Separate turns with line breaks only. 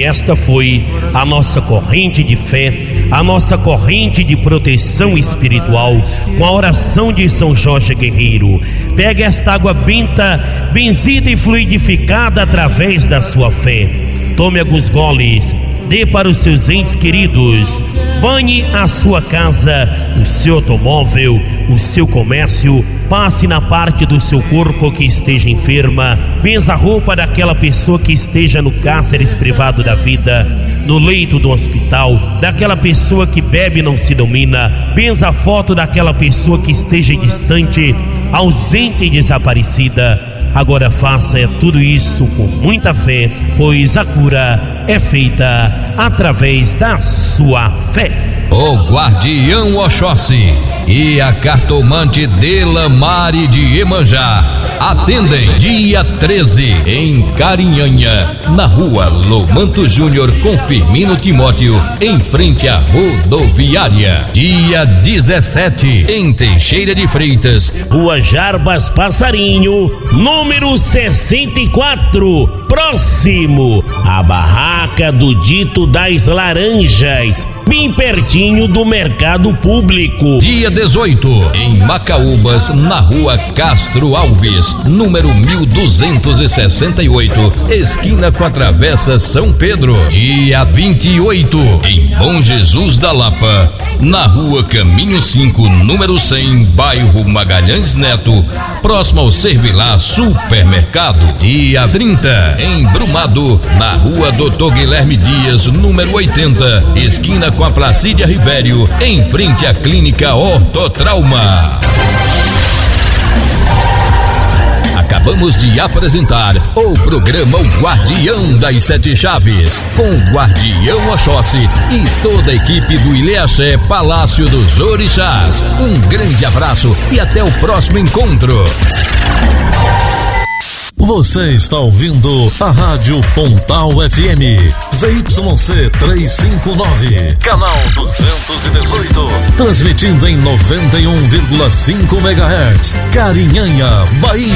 esta foi a nossa corrente de fé, a nossa corrente de proteção espiritual, com a oração de São Jorge Guerreiro. Pegue esta água benta, benzida e fluidificada através da sua fé. Tome alguns goles, dê para os seus entes queridos, banhe a sua casa, o seu automóvel, o seu comércio, passe na parte do seu corpo que esteja enferma, benza a roupa daquela pessoa que esteja no cárcere privado da vida, no leito do hospital, daquela pessoa que bebe e não se domina, benza a foto daquela pessoa que esteja distante, ausente e desaparecida. Agora faça tudo isso com muita fé, pois a cura é feita através da sua fé.
O Guardião Oxóssi e a cartomante Delamare de Iemanjá atendem dia 13 em Carinhanha, na rua Lomanto Júnior com Firmino Timóteo, em frente à rodoviária. Dia 17 em Teixeira de Freitas,
rua Jarbas Passarinho, número 64, próximo à barraca do Dito das Laranjas, bem pertinho do Mercado Público.
Dia 18 em Macaúbas, na rua Castro Alves, número 1268, esquina com a Travessa São Pedro. Dia 28 em Bom Jesus da Lapa, na rua Caminho 5, número 100, bairro Magalhães Neto, próximo ao Servilá Supermercado. Dia 30 em Brumado, na rua Doutor Guilherme Dias, número 80, esquina com a Placídia Rivério, em frente à Clínica Ortotrauma. Acabamos de apresentar o programa O Guardião das Sete Chaves, com o Guardião Oxóssi e toda a equipe do Ileaxé Palácio dos Orixás. Um grande abraço e até o próximo encontro.
Você está ouvindo a Rádio Pontal FM, ZYC 359, canal 218, transmitindo em 91,5 MHz, Carinhanha, Bahia.